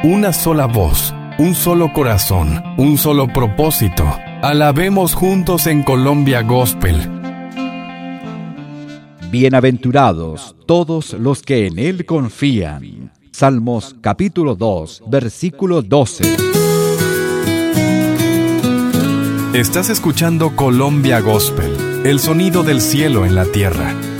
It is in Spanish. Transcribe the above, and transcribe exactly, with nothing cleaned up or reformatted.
una sola voz, un solo corazón, un solo propósito. Alabemos juntos en Colombia Gospel. Bienaventurados todos los que en Él confían. Salmos capítulo dos, versículo doce. Estás escuchando Colombia Gospel, el sonido del cielo en la tierra.